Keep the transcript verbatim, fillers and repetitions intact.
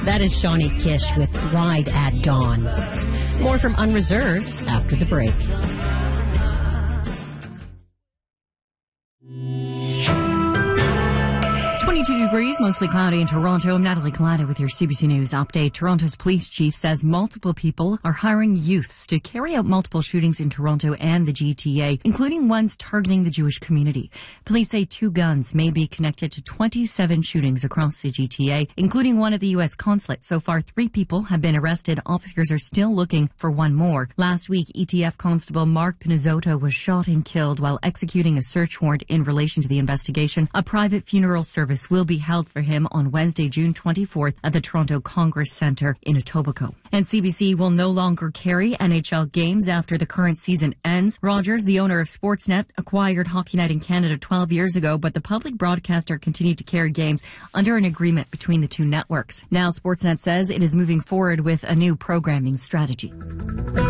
That is Shawnee Kish with Ride at Dawn. More from Unreserved after the break. twenty-two degrees, mostly cloudy in Toronto. I'm Natalie Collada with your C B C News update. Toronto's police chief says multiple people are hiring youths to carry out multiple shootings in Toronto and the G T A, including ones targeting the Jewish community. Police say two guns may be connected to twenty-seven shootings across the G T A, including one at the U S consulate. So far, three people have been arrested. Officers are still looking for one more. Last week, E T F Constable Mark Pinizzotto was shot and killed while executing a search warrant in relation to the investigation. A private funeral service will be held for him on Wednesday, June twenty-fourth at the Toronto Congress Centre in Etobicoke. And C B C will no longer carry N H L games after the current season ends. Rogers, the owner of Sportsnet, acquired Hockey Night in Canada twelve years ago, but the public broadcaster continued to carry games under an agreement between the two networks. Now Sportsnet says it is moving forward with a new programming strategy.